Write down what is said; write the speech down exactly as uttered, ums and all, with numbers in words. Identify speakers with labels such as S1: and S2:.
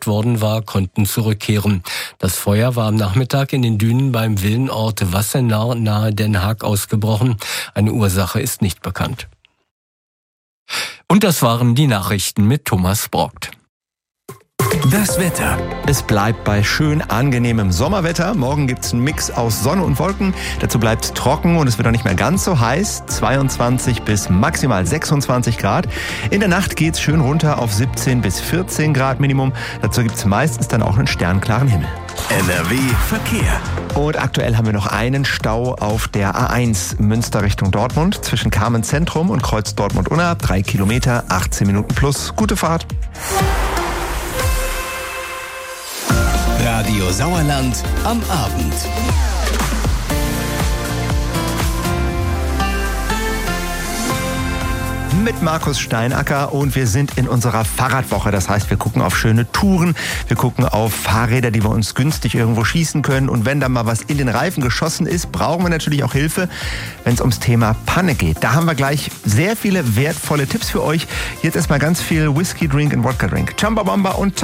S1: verletzt worden war, konnten zurückkehren. Das Feuer war am Nachmittag in den Dünen beim Villenort Wassenaar nahe Den Haag ausgebrochen. Eine Ursache ist nicht bekannt. Und das waren die Nachrichten mit Thomas Brockt.
S2: Das Wetter. Es bleibt bei schön angenehmem Sommerwetter. Morgen gibt's einen Mix aus Sonne und Wolken. Dazu bleibt's trocken und es wird auch nicht mehr ganz so heiß. zweiundzwanzig bis maximal sechsundzwanzig Grad. In der Nacht geht's schön runter auf siebzehn bis vierzehn Grad Minimum. Dazu gibt's meistens dann auch einen sternklaren Himmel.
S3: N R W Verkehr.
S2: Und aktuell haben wir noch einen Stau auf der A eins Münster Richtung Dortmund zwischen Carmen Zentrum und Kreuz Dortmund-Unna. Drei Kilometer, achtzehn Minuten plus. Gute Fahrt.
S3: Radio Sauerland am Abend.
S2: Mit Markus Steinacker und wir sind in unserer Fahrradwoche. Das heißt, wir gucken auf schöne Touren, wir gucken auf Fahrräder, die wir uns günstig irgendwo schießen können. Und wenn da mal was in den Reifen geschossen ist, brauchen wir natürlich auch Hilfe, wenn es ums Thema Panne geht. Da haben wir gleich sehr viele wertvolle Tipps für euch. Jetzt erstmal ganz viel Whisky Drink und Wodka Drink. Chumbawamba und